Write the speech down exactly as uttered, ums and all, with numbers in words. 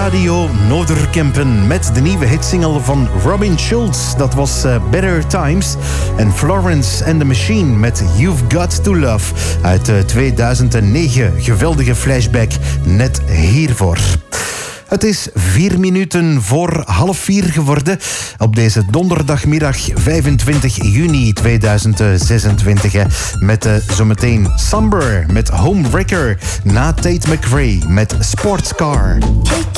Radio Noorderkempen met de nieuwe hitsingle van Robin Schulz. Dat was uh, Better Times. En Florence and the Machine met You've Got to Love uit uh, tweeduizend negen. Geweldige flashback net hiervoor. Het is vier minuten voor half vier geworden op deze donderdagmiddag vijfentwintig juni tweeduizend zesentwintig. Met uh, zometeen Somber met Homewrecker. Na Tate McRae met Sportscar. Take